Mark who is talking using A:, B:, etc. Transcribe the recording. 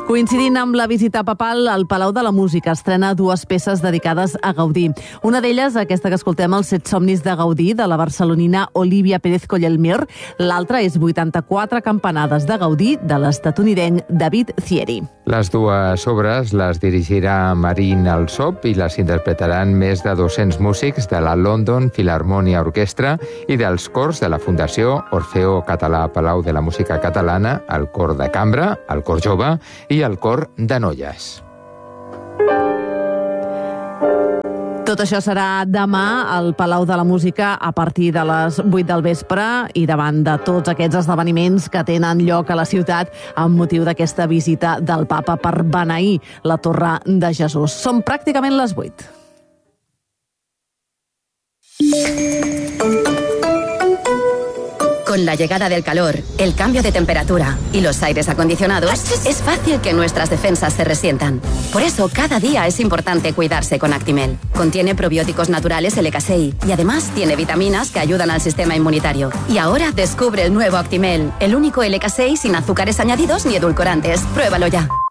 A: Coincidint amb la visita papal, el Palau de la Música estrena 2 peces dedicades a Gaudí. Una d'elles, aquesta que escoltem, Els 7 somnis de Gaudí, de la barcelonina Olivia Pérez Collelmir. L'altra és 84 campanades de Gaudí, de l'estatunidenc David Thierry.
B: Les 2 obres les dirigirà Marine Alsop i les interpretaran més de 200 músics de la London Philharmonia Orchestra i dels cors de la Fundació Orfeó Català Palau de la Música Catalana, el cor de cambra, el cor jove i el cor de noies.
A: Tot això serà demà al Palau de la Música a partir de les 8 del vespre i davant de tots aquests esdeveniments que tenen lloc a la ciutat amb motiu d'aquesta visita del papa per beneir la Torre de Jesús. Són pràcticament les 8.
C: Con la llegada del calor, el cambio de temperatura y los aires acondicionados, es fácil que nuestras defensas se resientan. Por eso, cada día es importante cuidarse con Actimel. Contiene probióticos naturales LK6 y además tiene vitaminas que ayudan al sistema inmunitario. Y ahora descubre el nuevo Actimel, el único LK6 sin azúcares añadidos ni edulcorantes. Pruébalo ya.